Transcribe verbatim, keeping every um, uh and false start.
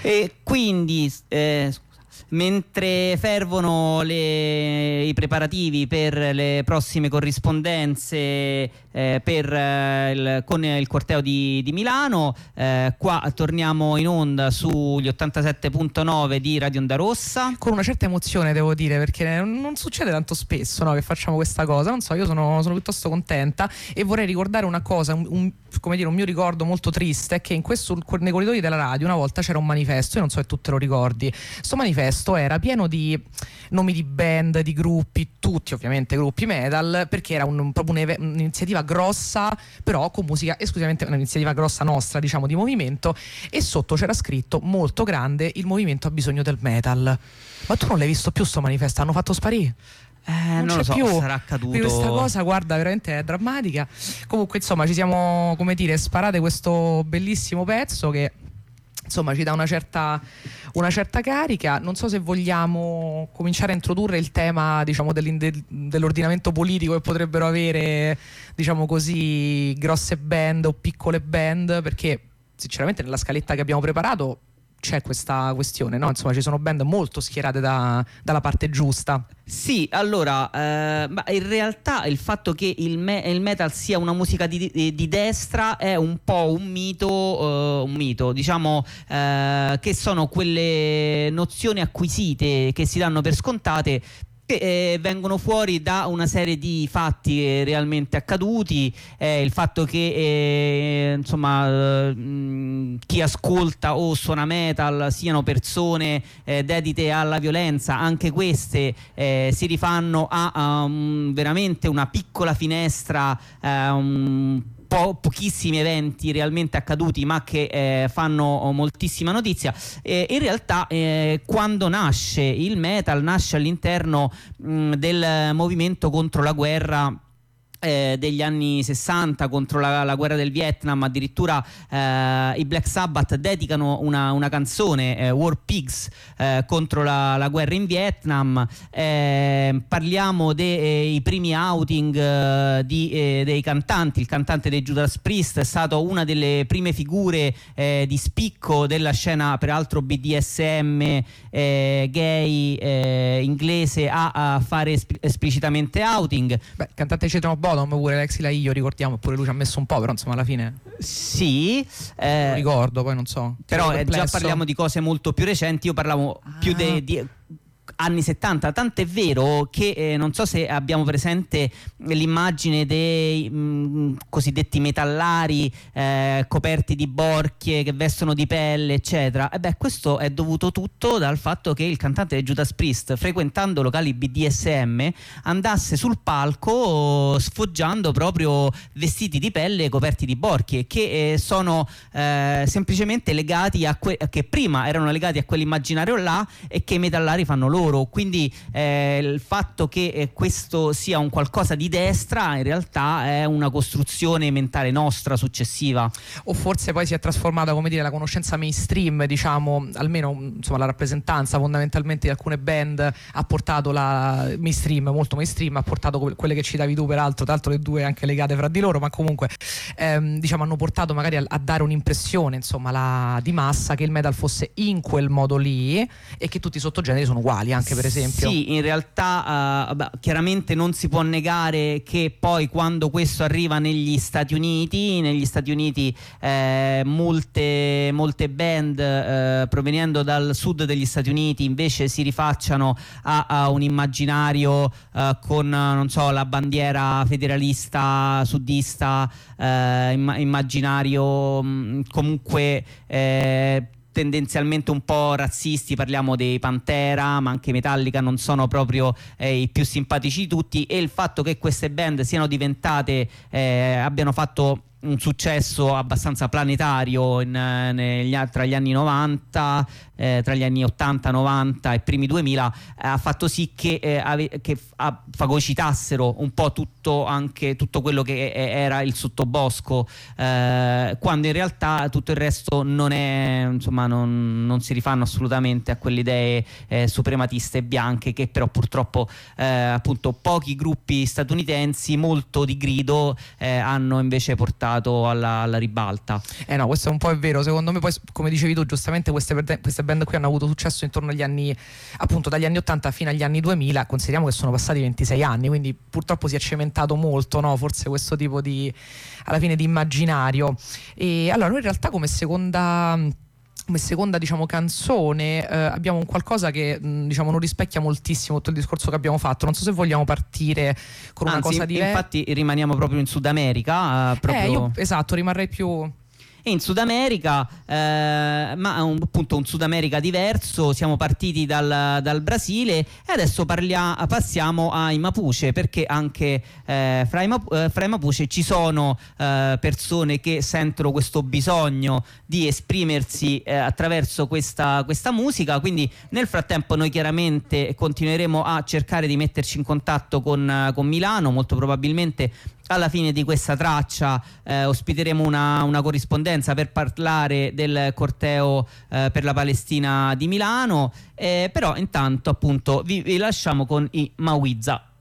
E quindi eh, mentre fervono le, i preparativi per le prossime corrispondenze eh, per, eh, il, con il corteo di, di Milano, eh, qua torniamo in onda sugli ottantasette virgola nove di Radio Onda Rossa. Con una certa emozione, devo dire, perché non, non succede tanto spesso, no, che facciamo questa cosa. Non so, io sono, sono piuttosto contenta e vorrei ricordare una cosa, un, un, come dire, un mio ricordo molto triste, è che in questo, nei corridoi della radio una volta c'era un manifesto, io non so se tu te lo ricordi. Sto manifesto era pieno di nomi di band, di gruppi, tutti ovviamente gruppi metal, perché era un, proprio un'eve- un'iniziativa grossa, però con musica esclusivamente, un'iniziativa grossa nostra, diciamo, di movimento, e sotto c'era scritto molto grande: il movimento ha bisogno del metal. Ma tu non l'hai visto più sto manifesto? Hanno fatto sparire? Eh, non, non c'è lo so, più. sarà accaduto. Quindi questa cosa, guarda, veramente è drammatica. Comunque, insomma, ci siamo, come dire, sparate questo bellissimo pezzo che, insomma, ci dà una certa, una certa carica. Non so se vogliamo cominciare a introdurre il tema, diciamo, dell'ordinamento politico che potrebbero avere, diciamo così, grosse band o piccole band, perché sinceramente nella scaletta che abbiamo preparato c'è questa questione, no? Insomma, ci sono band molto schierate da, dalla parte giusta. Sì, allora, eh, ma in realtà il fatto che il, me- il metal sia una musica di, di, di destra è un po' un mito, eh, un mito, diciamo, eh, che sono quelle nozioni acquisite che si danno per scontate, che eh, vengono fuori da una serie di fatti eh, realmente accaduti. Eh, il fatto che eh, insomma eh, mh, chi ascolta o suona metal siano persone eh, dedite alla violenza, anche queste eh, si rifanno a, a um, veramente una piccola finestra, eh, un Po- pochissimi eventi realmente accaduti, ma che eh, fanno moltissima notizia. Eh, in realtà eh, quando nasce il metal, nasce all'interno mh, del movimento contro la guerra Eh, degli anni sessanta, contro la, la guerra del Vietnam. Addirittura eh, i Black Sabbath dedicano una, una canzone, eh, War Pigs, eh, contro la, la guerra in Vietnam. Eh, parliamo dei primi outing eh, di, eh, dei cantanti. Il cantante dei Judas Priest è stato una delle prime figure eh, di spicco della scena, peraltro B D S M eh, gay eh, inglese, a, a fare esp- esplicitamente outing. Beh, cantante Cetro Bottom pure, Lexi Laio, ricordiamo, pure lui ci ha messo un po', però insomma alla fine sì, eh, lo ricordo, poi non so, però eh, già parliamo di cose molto più recenti. Io parlavo ah. più de, di anni settanta, tant'è vero che eh, non so se abbiamo presente l'immagine dei mh, cosiddetti metallari eh, coperti di borchie, che vestono di pelle eccetera. E beh, questo è dovuto tutto dal fatto che il cantante di Judas Priest, frequentando locali B D S M, andasse sul palco sfoggiando proprio vestiti di pelle coperti di borchie, che eh, sono eh, semplicemente legati a que- che prima erano legati a quell'immaginario là e che i metallari fanno loro. Quindi eh, il fatto che eh, questo sia un qualcosa di destra in realtà è una costruzione mentale nostra successiva, o forse poi si è trasformata, come dire, la conoscenza mainstream, diciamo, almeno insomma la rappresentanza fondamentalmente di alcune band ha portato la mainstream, molto mainstream, ha portato quelle che citavi tu, peraltro, tra l'altro le due anche legate fra di loro, ma comunque ehm, diciamo hanno portato magari a, a dare un'impressione, insomma, la, di massa, che il metal fosse in quel modo lì e che tutti i sottogeneri sono uguali, anche per esempio. Sì, in realtà uh, beh, chiaramente non si può negare che poi quando questo arriva negli Stati Uniti, negli Stati Uniti eh, molte, molte band eh, proveniendo dal sud degli Stati Uniti invece si rifacciano a, a un immaginario uh, con, non so, la bandiera federalista sudista, eh, imm- immaginario mh, comunque eh, tendenzialmente un po' razzisti. Parliamo dei Pantera, ma anche Metallica non sono proprio eh, i più simpatici di tutti, e il fatto che queste band siano diventate eh, abbiano fatto un successo abbastanza planetario in, negli, tra gli anni novanta, eh, tra gli anni ottanta, novanta e primi duemila, eh, ha fatto sì che, eh, ave, che a, fagocitassero un po' tutto, anche tutto quello che era il sottobosco, eh, quando in realtà tutto il resto non è, insomma, non, non si rifanno assolutamente a quelle idee eh, suprematiste bianche, che però purtroppo eh, appunto pochi gruppi statunitensi molto di grido eh, hanno invece portato andato alla, alla ribalta. Eh no, questo è un po' è vero, secondo me. Poi, come dicevi tu giustamente, queste, queste band qui hanno avuto successo intorno agli anni, appunto dagli anni ottanta fino agli anni duemila. Consideriamo che sono passati ventisei anni, quindi purtroppo si è cementato molto, no? Forse questo tipo di, alla fine, di immaginario. E allora noi in realtà come seconda come seconda diciamo canzone eh, abbiamo un qualcosa che mh, diciamo non rispecchia moltissimo tutto il discorso che abbiamo fatto. Non so se vogliamo partire con Anzi, una cosa diversa. infatti rimaniamo proprio in Sud America, eh, proprio... eh, io, esatto, rimarrei più in Sud America, eh, ma un, appunto un Sud America diverso. Siamo partiti dal, dal Brasile e adesso parlia, passiamo ai Mapuche, perché anche eh, fra, i Mapu, eh, fra i Mapuche ci sono eh, persone che sentono questo bisogno di esprimersi eh, attraverso questa, questa musica. Quindi nel frattempo noi chiaramente continueremo a cercare di metterci in contatto con, con Milano. Molto probabilmente alla fine di questa traccia eh, ospiteremo una, una corrispondenza per parlare del corteo eh, per la Palestina di Milano, eh, però intanto appunto vi, vi lasciamo con i Mawiza.